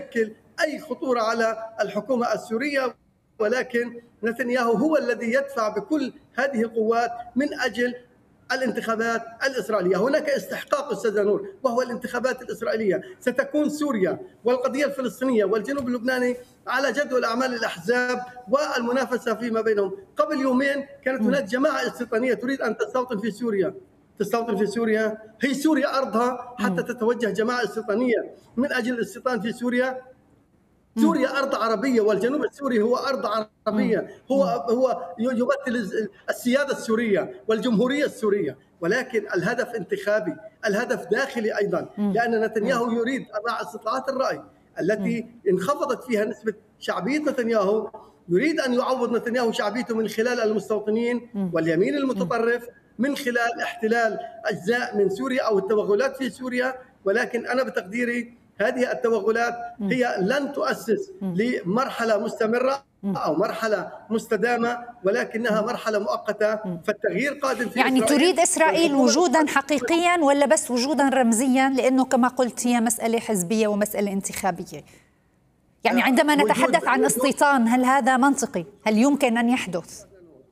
يشكل أي خطورة على الحكومة السورية، ولكن نتنياهو هو الذي يدفع بكل هذه القوات من أجل الانتخابات الإسرائيلية. هناك استحقاق أستاذ نور، وهو الانتخابات الإسرائيلية. ستكون سوريا والقضية الفلسطينية والجنوب اللبناني على جدول أعمال الأحزاب والمنافسة فيما بينهم. قبل يومين كانت هناك جماعة استيطانية تريد أن تستوطن في سوريا. هي سوريا أرضها حتى تتوجه جماعة استيطانية من أجل الاستيطان في سوريا. سوريا أرض عربية، والجنوب السوري هو أرض عربية، هو يمثل السيادة السورية والجمهورية السورية، ولكن الهدف انتخابي، الهدف داخلي أيضا، لأن نتنياهو يريد مع استطلاعات الرأي التي انخفضت فيها نسبة شعبية نتنياهو، يريد أن يعوض نتنياهو شعبيته من خلال المستوطنين واليمين المتطرف، من خلال احتلال أجزاء من سوريا أو التوغلات في سوريا. ولكن أنا بتقديري هذه التوغلات هي لن تؤسس لمرحلة مستمرة أو مرحلة مستدامة، ولكنها مرحلة مؤقتة، فالتغيير قادم في يعني إسرائيل. تريد إسرائيل وجودا حقيقيا ولا بس وجودا رمزيا؟ لأنه كما قلت هي مسألة حزبية ومسألة انتخابية. يعني عندما نتحدث عن استيطان، هل هذا منطقي؟ هل يمكن أن يحدث؟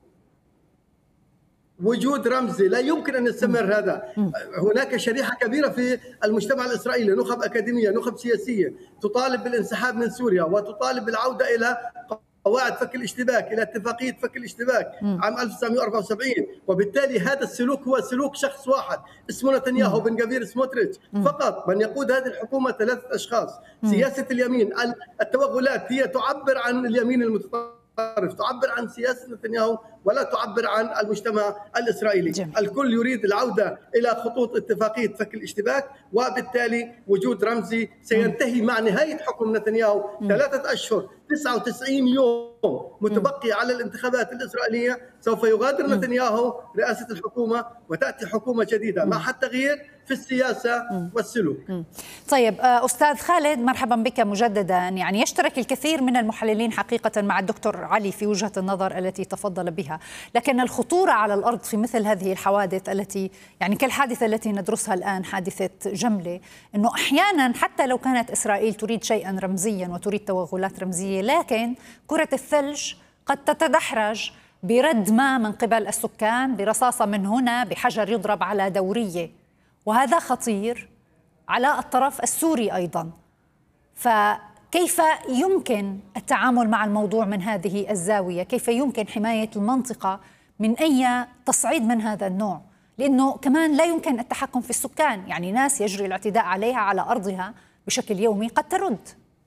وجود رمزي لا يمكن أن يستمر هذا. هناك شريحة كبيرة في المجتمع الإسرائيلي، نخب أكاديمية، نخب سياسية، تطالب بالانسحاب من سوريا وتطالب بالعودة إلى قواعد فك الاشتباك، إلى اتفاقية فك الاشتباك عام 1974. وبالتالي هذا السلوك هو سلوك شخص واحد اسمه نتنياهو بن غفير سموتريتش فقط. من يقود هذه الحكومة 3 أشخاص. سياسة اليمين، التوغلات هي تعبر عن اليمين المتطرف، تعبر عن سياسة نتنياهو ولا تعبر عن المجتمع الإسرائيلي. جميل. الكل يريد العودة إلى خطوط اتفاقية فك الاشتباك، وبالتالي وجود رمزي سينتهي مع نهاية حكم نتنياهو 3 أشهر 99 يوم متبقي على الانتخابات الإسرائيلية. سوف يغادر نتنياهو رئاسة الحكومة وتأتي حكومة جديدة مع التغيير في السياسة والسلوك. طيب أستاذ خالد، مرحبا بك مجددا. يعني يشترك الكثير من المحللين حقيقة مع الدكتور علي في وجهة النظر التي تفضل بها، لكن الخطورة على الأرض في مثل هذه الحوادث التي يعني كالحادثة التي ندرسها الآن، حادثة جملة، أنه أحيانا حتى لو كانت إسرائيل تريد شيئا رمزيا وتريد توغلات رمزية، لكن كرة الثلج قد تتدحرج برد ما من قبل السكان، برصاصة من هنا، بحجر يضرب على دورية، وهذا خطير على الطرف السوري أيضا. فكيف يمكن التعامل مع الموضوع من هذه الزاوية؟ كيف يمكن حماية المنطقة من أي تصعيد من هذا النوع؟ لأنه كمان لا يمكن التحكم في السكان، يعني ناس يجري الاعتداء عليها على أرضها بشكل يومي قد ترد.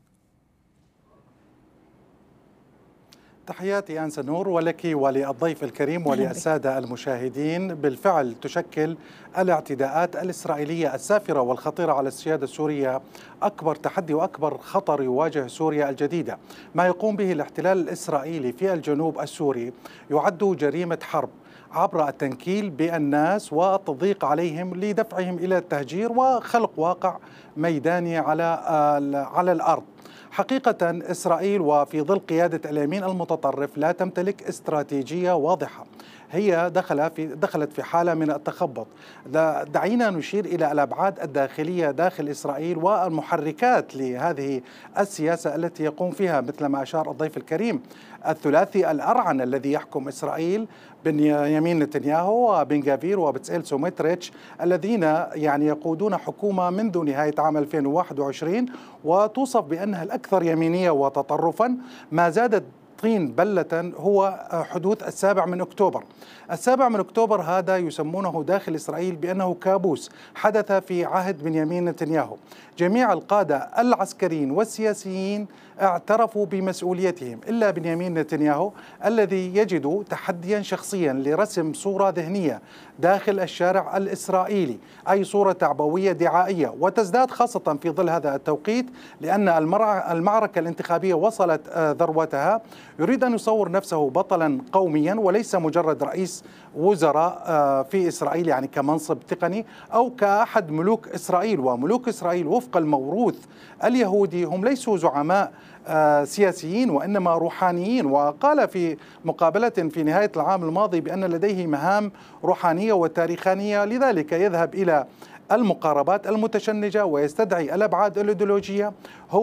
تحياتي أنسة نور ولك وللضيف الكريم وللسادة المشاهدين. بالفعل تشكل الاعتداءات الإسرائيلية السافرة والخطيرة على السيادة السورية أكبر تحدي وأكبر خطر يواجه سوريا الجديدة. ما يقوم به الاحتلال الإسرائيلي في الجنوب السوري يعد جريمة حرب عبر التنكيل بالناس والتضييق عليهم لدفعهم إلى التهجير وخلق واقع ميداني على الأرض. حقيقة إسرائيل وفي ظل قيادة اليمين المتطرف لا تمتلك استراتيجية واضحة، هي دخلت في حالة من التخبط. دعينا نشير إلى الأبعاد الداخلية داخل إسرائيل والمحركات لهذه السياسة التي يقوم فيها مثل ما أشار الضيف الكريم الثلاثي الأرعن الذي يحكم إسرائيل، بنيامين نتنياهو وبن غفير وبتسيل سموتريتش، الذين يعني يقودون حكومة منذ نهاية عام 2021 وتوصف بأنها الأكثر يمينية وتطرفا. ما زادت طين بلة هو حدوث 7 من أكتوبر. 7 من أكتوبر هذا يسمونه داخل إسرائيل بأنه كابوس حدث في عهد بنيامين نتنياهو. جميع القادة العسكريين والسياسيين اعترفوا بمسؤوليتهم إلا بنيامين نتنياهو الذي يجد تحديا شخصيا لرسم صورة ذهنية داخل الشارع الإسرائيلي، أي صورة تعبوية دعائية، وتزداد خاصة في ظل هذا التوقيت لأن المعركة الانتخابية وصلت ذروتها. يريد أن يصور نفسه بطلا قوميا وليس مجرد رئيس وزراء في إسرائيل يعني كمنصب تقني أو كأحد ملوك إسرائيل. وملوك إسرائيل وفق الموروث اليهودي هم ليسوا زعماء سياسيين وإنما روحانيين. وقال في مقابلة في نهاية العام الماضي بأن لديه مهام روحانية وتاريخانية، لذلك يذهب إلى المقاربات المتشنجة ويستدعي الأبعاد الإيديولوجية. هو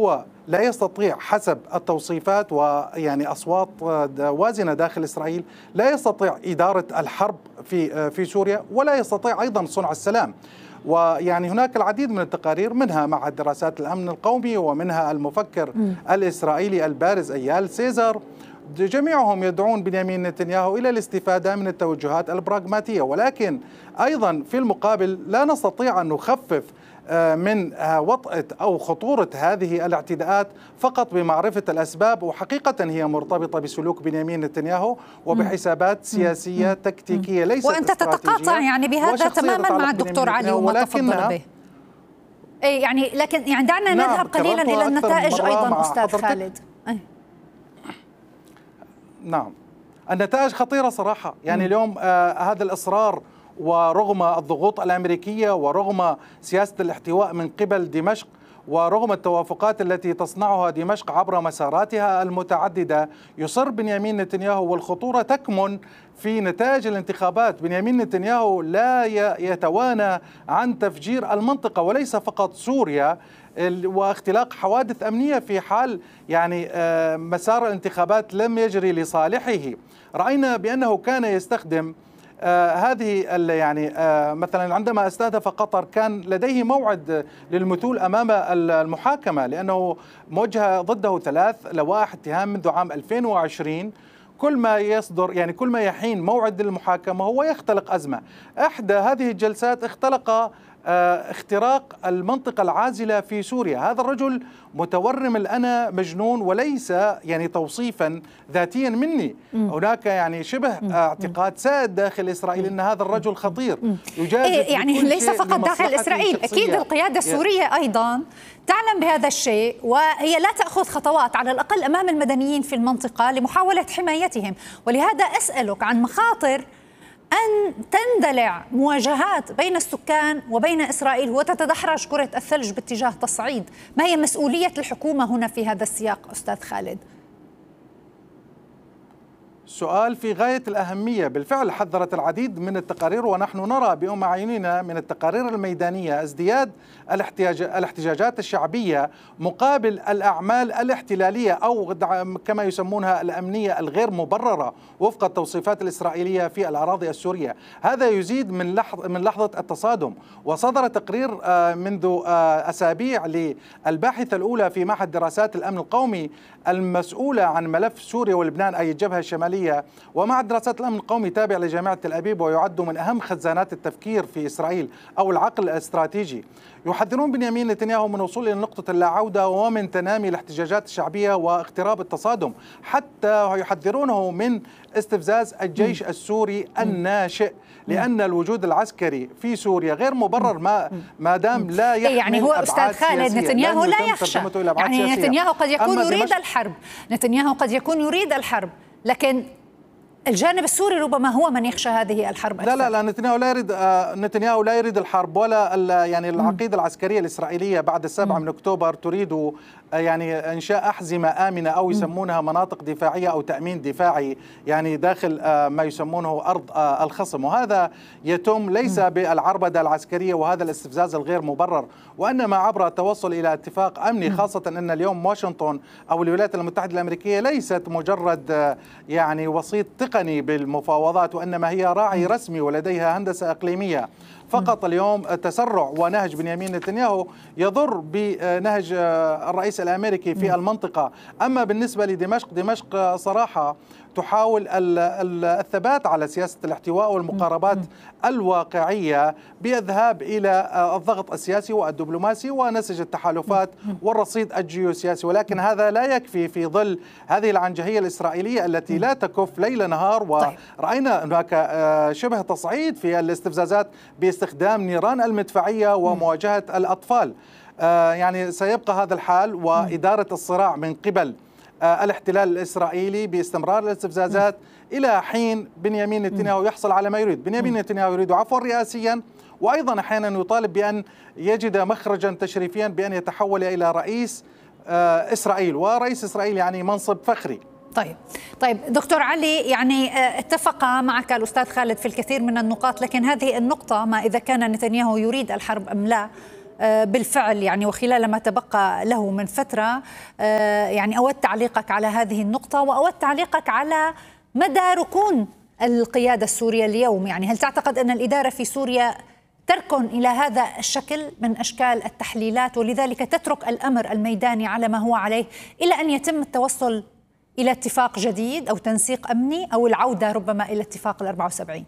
لا يستطيع حسب التوصيفات ويعني أصوات وازنة داخل إسرائيل، لا يستطيع إدارة الحرب في سوريا، ولا يستطيع أيضا صنع السلام. ويعني هناك العديد من التقارير، منها معهد دراسات الأمن القومي ومنها المفكر الإسرائيلي البارز أيال سيزر، جميعهم يدعون بنيامين نتنياهو إلى الاستفادة من التوجهات البراغماتية. ولكن أيضا في المقابل لا نستطيع أن نخفف من وطأة أو خطورة هذه الاعتداءات فقط بمعرفة الأسباب، وحقيقة هي مرتبطة بسلوك بنيامين نتنياهو وبحسابات سياسية تكتيكية ليست وأنت تتقاطع يعني بهذا تماما مع الدكتور علي وما تفضل به. يعني لكن يعني دعنا نذهب قليلا إلى النتائج أيضا أستاذ خالد. نعم، النتائج خطيرة صراحة. يعني اليوم هذا الإصرار ورغم الضغوط الأمريكية ورغم سياسة الاحتواء من قبل دمشق ورغم التوافقات التي تصنعها دمشق عبر مساراتها المتعددة، يصر بنيامين نتنياهو، والخطورة تكمن في نتائج الانتخابات. بنيامين نتنياهو لا يتوانى عن تفجير المنطقة وليس فقط سوريا، واختلاق حوادث أمنية في حال يعني مسار الانتخابات لم يجري لصالحه. رأينا بأنه كان يستخدم هذه يعني مثلا عندما استهدف قطر كان لديه موعد للمثول أمام المحاكمة، لأنه موجه ضده 3 لوائح اتهام منذ عام 2020. كل ما يصدر يعني كل ما يحين موعد للمحاكمة هو يختلق أزمة. إحدى هذه الجلسات اختلق اختراق المنطقة العازلة في سوريا. هذا الرجل متورم الأنا، مجنون، وليس يعني توصيفا ذاتيا مني. هناك يعني شبه اعتقاد سائد داخل إسرائيل أن هذا الرجل خطير يجازف يعني ليس فقط داخل إسرائيل، أكيد القيادة السورية أيضا تعلم بهذا الشيء، وهي لا تأخذ خطوات على الأقل أمام المدنيين في المنطقة لمحاولة حمايتهم. ولهذا أسألك عن مخاطر أن تندلع مواجهات بين السكان وبين إسرائيل وتتدحرج كرة الثلج باتجاه تصعيد. ما هي مسؤولية الحكومة هنا في هذا السياق أستاذ خالد؟ سؤال في غاية الأهمية. بالفعل حذرت العديد من التقارير، ونحن نرى بأم أعيننا من التقارير الميدانية ازدياد الاحتجاجات الشعبية مقابل الأعمال الاحتلالية أو كما يسمونها الأمنية الغير مبررة وفق التوصيفات الإسرائيلية في الأراضي السورية. هذا يزيد من لحظة التصادم. وصدر تقرير منذ أسابيع للباحثة الأولى في معهد دراسات الأمن القومي المسؤولة عن ملف سوريا ولبنان، أي الجبهة الشمالية، ومعهد دراسات الأمن القومي تابع لجامعة تل أبيب ويعد من أهم خزانات التفكير في إسرائيل أو العقل الاستراتيجي. يحذرون بنيامين نتنياهو من الوصول إلى نقطة اللا عودة ومن تنامي الاحتجاجات الشعبية واقتراب التصادم، حتى يحذرونه من استفزاز الجيش السوري الناشئ، لأن الوجود العسكري في سوريا غير مبرر ما دام لا يحمل يعني هو أستاذ خالد نتنياهو لا يخشى، يعني نتنياهو قد يكون يريد الحرب، نتنياهو قد يكون يريد الحرب، لكن الجانب السوري ربما هو من يخشى هذه الحرب أكثر. لا نتنياهو لا يريد الحرب، ولا يعني العقيدة العسكرية الإسرائيلية بعد 7 من أكتوبر تريد يعني إنشاء أحزمة آمنة أو يسمونها مناطق دفاعية أو تأمين دفاعي يعني داخل ما يسمونه أرض الخصم، وهذا يتم ليس بالعربدة العسكرية وهذا الاستفزاز الغير مبرر، وإنما عبر التوصل إلى اتفاق أمني، خاصة أن اليوم واشنطن أو الولايات المتحدة الأمريكية ليست مجرد يعني وسيط تقني بالمفاوضات، وإنما هي راعي رسمي ولديها هندسة إقليمية. فقط اليوم تسرع ونهج بنيامين نتنياهو يضر بنهج الرئيس الأمريكي في المنطقة. أما بالنسبة لدمشق، دمشق صراحة تحاول الثبات على سياسة الاحتواء والمقاربات الواقعية بالذهاب إلى الضغط السياسي والدبلوماسي ونسج التحالفات والرصيد الجيوسياسي، ولكن هذا لا يكفي في ظل هذه العنجهية الإسرائيلية التي لا تكف ليل نهار. ورأينا هناك شبه تصعيد في الاستفزازات باستخدام نيران المدفعية ومواجهة الأطفال. يعني سيبقى هذا الحال وإدارة الصراع من قبل الاحتلال الإسرائيلي باستمرار الاستفزازات إلى حين بنيامين نتنياهو يحصل على ما يريد. بنيامين نتنياهو يريد عفوا رئاسيا، وأيضا أحيانا يطالب بأن يجد مخرجا تشريفيا بأن يتحول إلى رئيس إسرائيل، ورئيس إسرائيل يعني منصب فخري. طيب دكتور علي، يعني اتفق معك الأستاذ خالد في الكثير من النقاط، لكن هذه النقطة ما إذا كان نتنياهو يريد الحرب أم لا بالفعل يعني وخلال ما تبقى له من فترة، يعني أود تعليقك على هذه النقطة، وأود تعليقك على مدى ركون القيادة السورية اليوم. يعني هل تعتقد أن الإدارة في سوريا تركن إلى هذا الشكل من أشكال التحليلات، ولذلك تترك الأمر الميداني على ما هو عليه إلى أن يتم التوصل إلى اتفاق جديد أو تنسيق أمني أو العودة ربما إلى اتفاق 74؟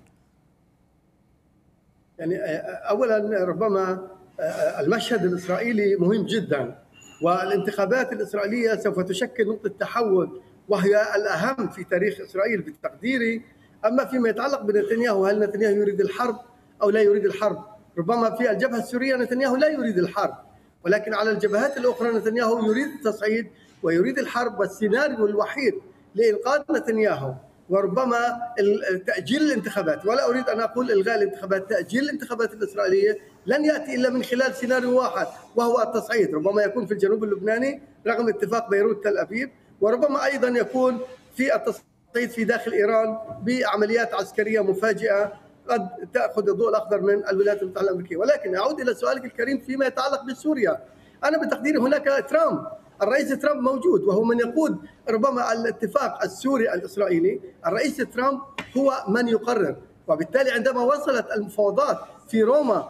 يعني أولا ربما المشهد الإسرائيلي مهم جدا، والانتخابات الإسرائيلية سوف تشكل نقطة تحول وهي الأهم في تاريخ إسرائيل بتقديري. أما فيما يتعلق بنتنياهو، هل نتنياهو يريد الحرب أو لا يريد الحرب؟ ربما في الجبهة السورية نتنياهو لا يريد الحرب، ولكن على الجبهات الأخرى نتنياهو يريد التصعيد ويريد الحرب. والسيناريو الوحيد لإنقاذ نتنياهو وربما تأجيل الانتخابات، ولا أريد أن أقول إلغاء الانتخابات، تأجيل الانتخابات الإسرائيلية لن يأتي إلا من خلال سيناريو واحد وهو التصعيد. ربما يكون في الجنوب اللبناني رغم اتفاق بيروت تل أبيب، وربما أيضا يكون في التصعيد في داخل إيران بعمليات عسكرية مفاجئة قد تأخذ الضوء الأخضر من الولايات المتحدة الأمريكية. ولكن أعود إلى سؤالك الكريم فيما يتعلق بسوريا. أنا بتقديري هناك ترامب، الرئيس ترامب موجود وهو من يقود ربما الاتفاق السوري الإسرائيلي. الرئيس ترامب هو من يقرر، وبالتالي عندما وصلت المفاوضات في روما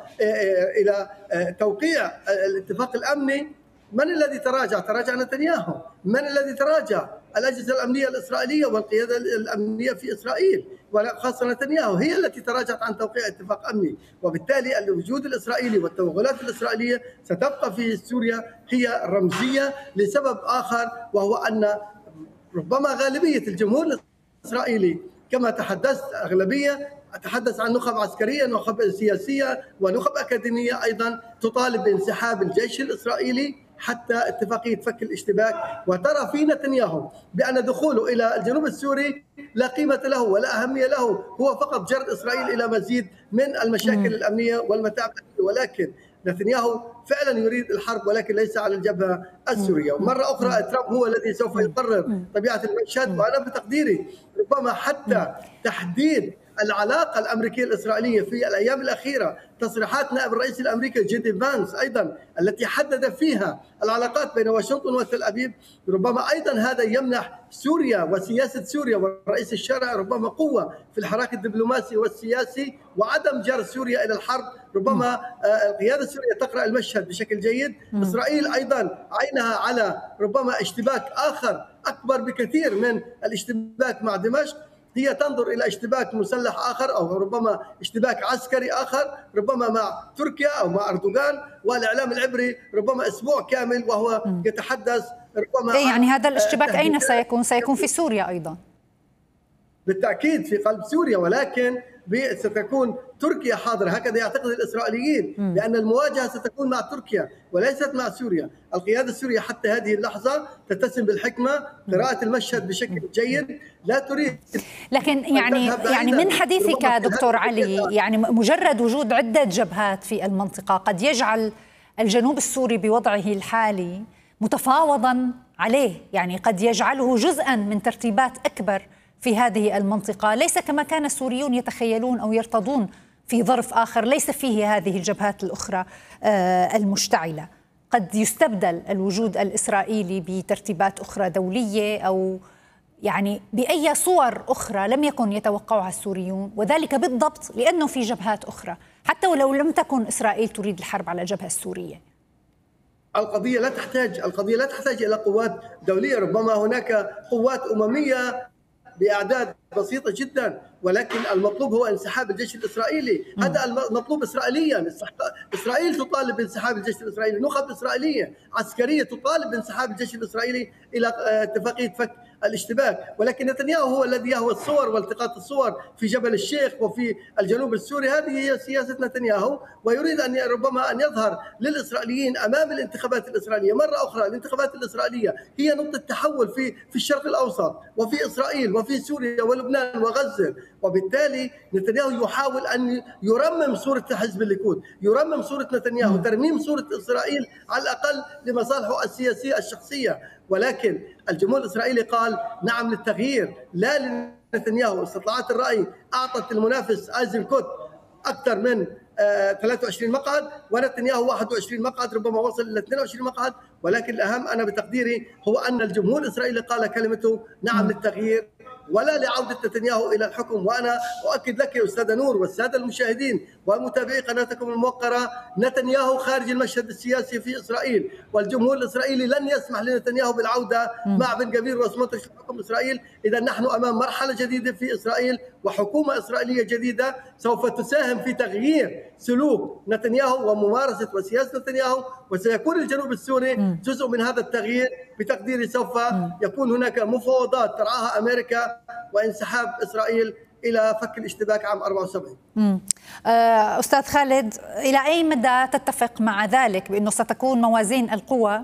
إلى توقيع الاتفاق الأمني، من الذي تراجع؟ تراجع نتنياهو. من الذي تراجع؟ الأجهزة الأمنية الإسرائيلية والقيادة الأمنية في إسرائيل، وخاصة نتنياهو هي التي تراجعت عن توقيع اتفاق أمني. وبالتالي الوجود الإسرائيلي والتوغلات الإسرائيلية ستبقى في سوريا هي رمزية لسبب آخر، وهو أن ربما غالبية الجمهور الإسرائيلي كما تحدثت أغلبية أتحدث عن نخب عسكرية، نخب سياسية، ونخب أكاديمية أيضا تطالب بانسحاب الجيش الإسرائيلي حتى اتفاقية فك الاشتباك. وترى في نتنياهو بأن دخوله إلى الجنوب السوري لا قيمة له ولا أهمية له، هو فقط جر إسرائيل إلى مزيد من المشاكل الأمنية والمتاعب. ولكن نتنياهو فعلا يريد الحرب، ولكن ليس على الجبهة السورية. ومرة أخرى ترامب هو الذي سوف يقرر طبيعة المشهد. وأنا بتقديري ربما حتى تحديد العلاقة الأمريكية الإسرائيلية في الأيام الأخيرة، تصريحات نائب الرئيس الأمريكي جي دي فانس أيضا التي حدد فيها العلاقات بين واشنطن وتل أبيب، ربما أيضا هذا يمنح سوريا وسياسة سوريا والرئيس الشرعي ربما قوة في الحراك الدبلوماسي والسياسي وعدم جر سوريا إلى الحرب. ربما القيادة السورية تقرأ المشهد بشكل جيد. إسرائيل أيضا عينها على ربما اشتباك آخر أكبر بكثير من الاشتباك مع دمشق، هي تنظر إلى اشتباك مسلح آخر أو ربما اشتباك عسكري آخر ربما مع تركيا أو مع أردوغان. والإعلام العبري ربما أسبوع كامل وهو يتحدث ربما يعني هذا الاشتباك أين سيكون؟ سيكون في سوريا أيضا بالتأكيد في قلب سوريا، ولكن ستكون تركيا حاضرة، هكذا يعتقد الإسرائيليين، لأن المواجهة ستكون مع تركيا وليست مع سوريا. القيادة السورية حتى هذه اللحظة تتسم بالحكمة، قراءة المشهد بشكل جيد، لا تريد. لكن يعني من حديثك دكتور علي، يعني مجرد وجود عدة جبهات في المنطقة قد يجعل الجنوب السوري بوضعه الحالي متفاوضا عليه، يعني قد يجعله جزءا من ترتيبات أكبر في هذه المنطقة، ليس كما كان السوريون يتخيلون أو يرتضون في ظرف آخر ليس فيه هذه الجبهات الأخرى المشتعلة. قد يستبدل الوجود الإسرائيلي بترتيبات أخرى دولية أو يعني بأي صور أخرى لم يكن يتوقعها السوريون، وذلك بالضبط لأنه في جبهات أخرى حتى ولو لم تكن إسرائيل تريد الحرب على الجبهة السورية. القضية لا تحتاج إلى قوات دولية، ربما هناك قوات أممية بأعداد بسيطة جدا، ولكن المطلوب هو انسحاب الجيش الإسرائيلي. هذا المطلوب إسرائيليا. إسرائيل تطالب بانسحاب الجيش الإسرائيلي، نخب إسرائيلية عسكرية تطالب بانسحاب الجيش الإسرائيلي إلى اتفاقية فك الاشتباك. ولكن نتنياهو هو الذي يهوى الصور والتقاط الصور في جبل الشيخ وفي الجنوب السوري. هذه هي سياسة نتنياهو، ويريد أن ربما أن يظهر للإسرائيليين أمام الانتخابات الإسرائيلية مرة أخرى. الانتخابات الإسرائيلية هي نقطة تحول في الشرق الأوسط وفي إسرائيل وفي سوريا ولبنان وغزة. وبالتالي نتنياهو يحاول أن يرمم صورة حزب الليكود، يرمم صورة نتنياهو، ترميم صورة إسرائيل على الأقل لمصالحه السياسية الشخصية. ولكن الجمهور الإسرائيلي قال نعم للتغيير لا لنتنياهو. استطلاعات الرأي أعطت المنافس أيزنكوت أكثر من 23 مقعد، ونتنياهو 21 مقعد، ربما وصل إلى 22 مقعد. ولكن الأهم أنا بتقديري هو أن الجمهور الإسرائيلي قال كلمته نعم للتغيير ولا لعودة نتنياهو إلى الحكم. وأنا أؤكد لك يا أستاذة نور والسادة المشاهدين ومتابعي قناتكم الموقرة، نتنياهو خارج المشهد السياسي في إسرائيل، والجمهور الإسرائيلي لن يسمح لنتنياهو بالعودة مع بن جفير وسموتريتش لحكم إسرائيل. إذا نحن أمام مرحلة جديدة في إسرائيل وحكومة إسرائيلية جديدة سوف تساهم في تغيير سلوك نتنياهو وممارسة وسياسة نتنياهو، وسيكون الجنوب السوري جزء من هذا التغيير. بتقديري سوف يكون هناك مفاوضات ترعاها أمريكا وانسحاب إسرائيل إلى فك الاشتباك عام 74. أستاذ خالد، إلى أي مدى تتفق مع ذلك بأنه ستكون موازين القوى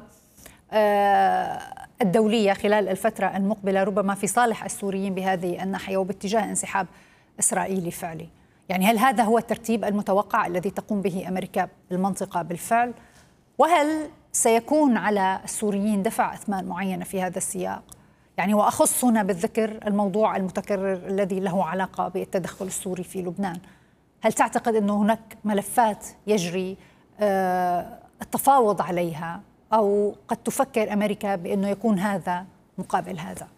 الدولية خلال الفترة المقبلة ربما في صالح السوريين بهذه الناحية وباتجاه انسحاب إسرائيلي فعلي؟ يعني هل هذا هو الترتيب المتوقع الذي تقوم به أمريكا بالمنطقة بالفعل؟ وهل سيكون على السوريين دفع أثمان معينة في هذا السياق؟ يعني وأخص هنا بالذكر الموضوع المتكرر الذي له علاقة بالتدخل السوري في لبنان. هل تعتقد أن هناك ملفات يجري التفاوض عليها، أو قد تفكر أمريكا بأنه يكون هذا مقابل هذا؟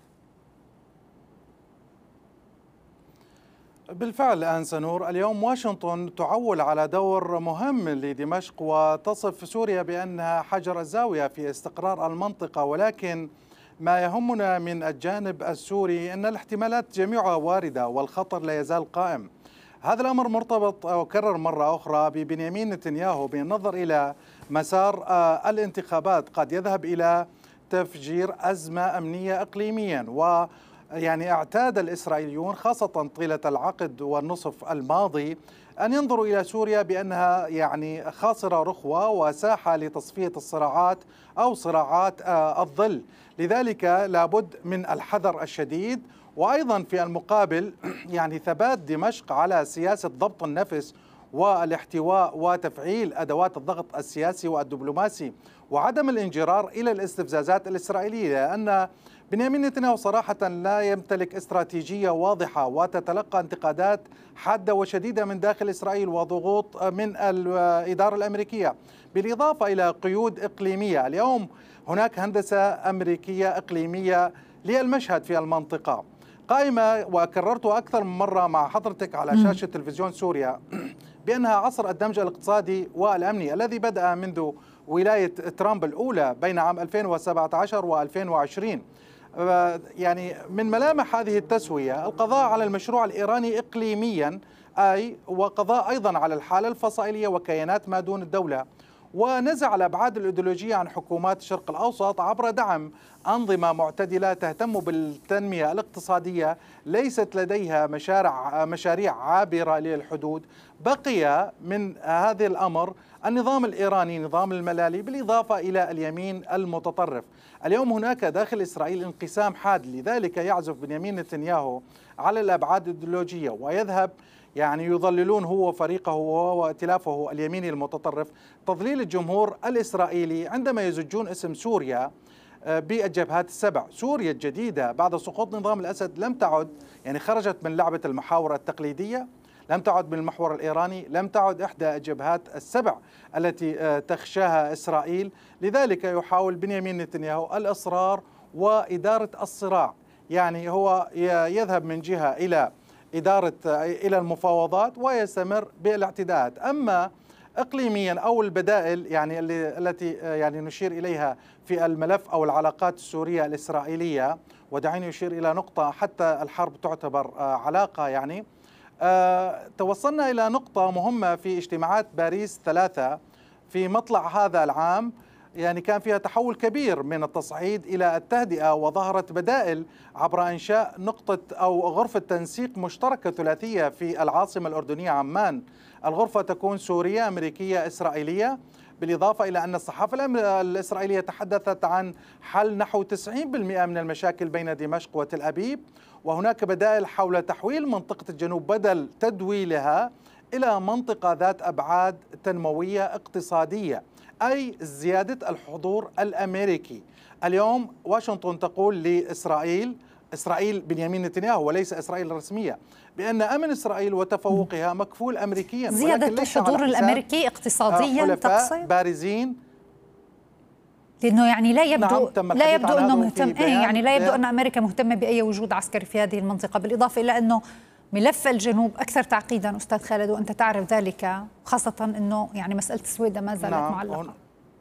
بالفعل أنسة نور، اليوم واشنطن تعول على دور مهم لدمشق وتصف سوريا بأنها حجر الزاوية في استقرار المنطقة، ولكن ما يهمنا من الجانب السوري أن الاحتمالات جميعها واردة والخطر لا يزال قائم. هذا الأمر مرتبط أكرر مرة أخرى ببنيامين نتنياهو بالنظر إلى مسار الانتخابات قد يذهب إلى تفجير أزمة أمنية إقليميا. ويعني اعتاد الإسرائيليون خاصة طيلة العقد والنصف الماضي أن ينظروا إلى سوريا بأنها يعني خاصرة رخوة وساحة لتصفية الصراعات أو صراعات الظل، لذلك لابد من الحذر الشديد. وأيضا في المقابل يعني ثبات دمشق على سياسة ضبط النفس والاحتواء وتفعيل أدوات الضغط السياسي والدبلوماسي وعدم الانجرار إلى الاستفزازات الإسرائيلية، لأن بنيامين نتنياهو صراحة لا يمتلك استراتيجية واضحة وتتلقى انتقادات حادة وشديدة من داخل إسرائيل وضغوط من الإدارة الأمريكية، بالإضافة إلى قيود إقليمية. اليوم هناك هندسة أمريكية إقليمية للمشهد في المنطقة قائمة، وكررت أكثر من مرة مع حضرتك على شاشة تلفزيون سوريا بأنها عصر الدمج الاقتصادي والأمني الذي بدأ منذ ولاية ترامب الأولى بين عام 2017 و2020. يعني من ملامح هذه التسوية القضاء على المشروع الإيراني إقليميا، وقضاء أيضا على الحالة الفصائلية وكيانات ما دون الدولة، ونزع الأبعاد الإيديولوجية عن حكومات الشرق الأوسط عبر دعم أنظمة معتدلة تهتم بالتنمية الاقتصادية ليست لديها مشاريع عابرة للحدود. بقي من هذا الأمر النظام الإيراني، نظام الملالي، بالإضافة إلى اليمين المتطرف. اليوم هناك داخل إسرائيل انقسام حاد، لذلك يعزف بنيامين نتنياهو على الأبعاد الإيديولوجية ويذهب يعني يضللون هو وفريقه وائتلافه اليميني المتطرف تضليل الجمهور الإسرائيلي عندما يزجون اسم سوريا بالجبهات السبع. سوريا الجديدة بعد سقوط نظام الأسد لم تعد، يعني خرجت من لعبة المحاور التقليدية، لم تعد من المحور الإيراني، لم تعد إحدى الجبهات السبع التي تخشاها إسرائيل. لذلك يحاول بنيامين نتنياهو الإصرار وإدارة الصراع، يعني هو يذهب من جهة إلى المفاوضات ويستمر بالاعتداءات. أما إقليميا أو البدائل يعني التي يعني نشير إليها في الملف أو العلاقات السورية الإسرائيلية، ودعيني أشير إلى نقطة حتى الحرب تعتبر علاقة، يعني توصلنا إلى نقطة مهمة في اجتماعات باريس 3 في مطلع هذا العام، يعني كان فيها تحول كبير من التصعيد إلى التهدئة، وظهرت بدائل عبر إنشاء نقطة أو غرفة تنسيق مشتركة ثلاثية في العاصمة الأردنية عمان. الغرفة تكون سورية أمريكية إسرائيلية، بالإضافة إلى أن الصحافة الإسرائيلية تحدثت عن حل نحو 90% من المشاكل بين دمشق وتل أبيب، وهناك بدائل حول تحويل منطقة الجنوب بدل تدويلها إلى منطقة ذات أبعاد تنموية اقتصادية، أي زيادة الحضور الأمريكي. اليوم واشنطن تقول لإسرائيل إسرائيل بنيامين نتنياهو وليس إسرائيل الرسمية، بأن أمن إسرائيل وتفوقها مكفول أمريكيا، زيادة الحضور الأمريكي اقتصاديا تقصد بارزين، لأنه يعني لا يبدو أنه مهتم يعني لا يبدو أن أمريكا مهتمة بأي وجود عسكري في هذه المنطقة، بالإضافة إلى أنه ملف الجنوب أكثر تعقيدا أستاذ خالد، وأنت تعرف ذلك، خاصة أنه يعني مسألة السويدة ما زالت معلقة.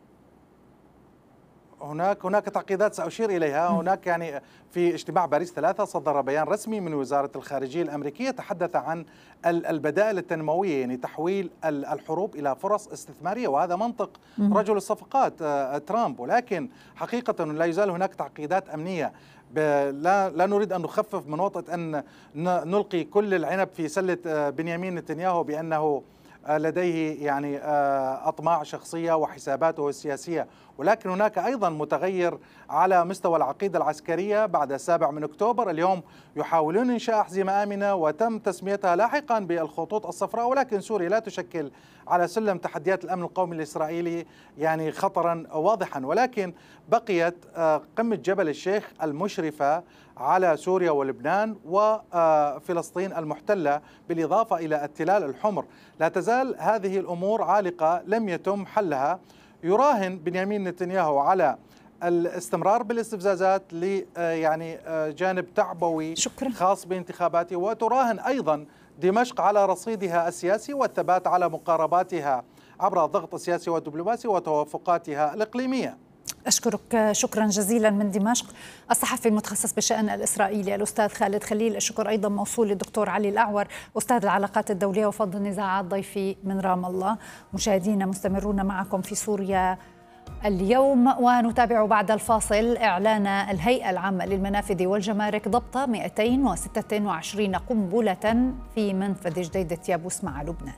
هناك تعقيدات سأشير إليها. هناك يعني في اجتماع باريس 3 صدر بيان رسمي من وزارة الخارجية الأمريكية تحدث عن البدائل التنموية، يعني تحويل الحروب إلى فرص استثمارية، وهذا منطق رجل الصفقات ترامب. ولكن حقيقة لا يزال هناك تعقيدات أمنية. لا نريد أن نخفف من وطأة أن نلقي كل العنب في سلة بنيامين نتنياهو بأنه لديه يعني أطماع شخصية وحساباته السياسية، ولكن هناك أيضا متغير على مستوى العقيدة العسكرية. بعد 7 من أكتوبر اليوم يحاولون إنشاء أحزمة آمنة وتم تسميتها لاحقا بالخطوط الصفراء، ولكن سوريا لا تشكل على سلم تحديات الأمن القومي الإسرائيلي يعني خطرا واضحا. ولكن بقيت قمة جبل الشيخ المشرفة على سوريا ولبنان وفلسطين المحتلة، بالإضافة إلى التلال الحمر. لا تزال هذه الأمور عالقة لم يتم حلها. يراهن بنيامين نتنياهو على الاستمرار بالاستفزازات يعني جانب تعبوي خاص بانتخاباته، وتراهن أيضا دمشق على رصيدها السياسي والثبات على مقارباتها عبر الضغط السياسي والدبلوماسي وتوافقاتها الإقليمية. أشكرك شكرا جزيلا من دمشق الصحفي المتخصص بالشأن الإسرائيلي الأستاذ خالد خليل. الشكر أيضا موصول للدكتور علي الأعور أستاذ العلاقات الدولية وفض النزاعات ضيفي من رام الله. مشاهدينا مستمرون معكم في سوريا اليوم، ونتابع بعد الفاصل إعلان الهيئة العامة للمنافذ والجمارك ضبط 226 قنبلة في منفذ جديدة يابوس مع لبنان.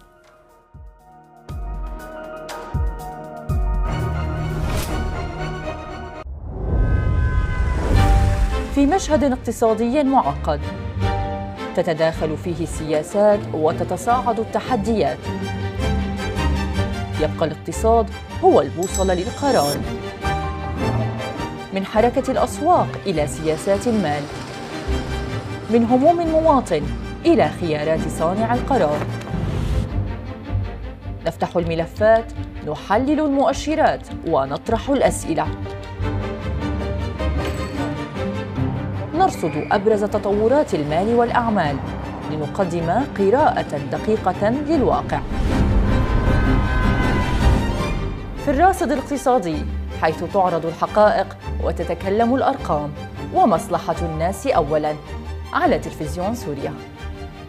في مشهد اقتصادي معقد تتداخل فيه السياسات وتتصاعد التحديات، يبقى الاقتصاد هو البوصلة للقرار. من حركة الأسواق إلى سياسات المال، من هموم المواطن إلى خيارات صانع القرار. نفتح الملفات، نحلل المؤشرات، ونطرح الأسئلة. نرصد أبرز تطورات المال والأعمال لنقدم قراءة دقيقة للواقع. في الراصد الاقتصادي، حيث تعرض الحقائق وتتكلم الأرقام، ومصلحة الناس أولاً، على تلفزيون سوريا.